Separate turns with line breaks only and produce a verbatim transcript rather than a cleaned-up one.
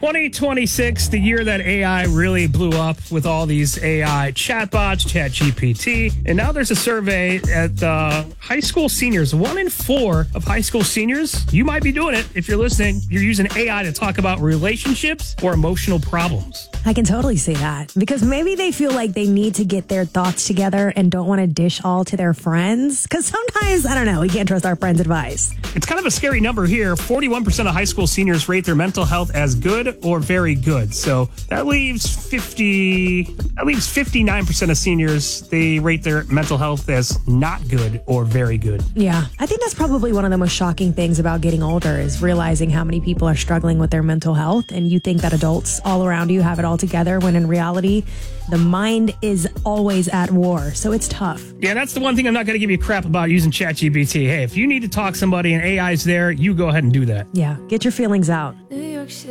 twenty twenty-six, the year that A I really blew up with all these A I chatbots, ChatGPT. And now there's a survey at uh, high school seniors. One in four of high school seniors, you might be doing it if you're listening. You're using A I to talk about relationships or emotional problems.
I can totally see that because maybe they feel like they need to get their thoughts together and don't want to dish all to their friends. Because sometimes, I don't know, we can't trust our friends' advice.
It's kind of a scary number here. forty-one percent of high school seniors rate their mental health as good or very good. So that leaves fifty, that leaves fifty-nine percent of seniors, they rate their mental health as not good or very good.
Yeah, I think that's probably one of the most shocking things about getting older is realizing how many people are struggling with their mental health. And you think that adults all around you have it all together when in reality, the mind is always at war. So it's tough.
Yeah, that's the one thing I'm not going to give you crap about using ChatGPT. Hey, if you need to talk to somebody and A I's there, you go ahead and do that.
Yeah, get your feelings out.
New York City.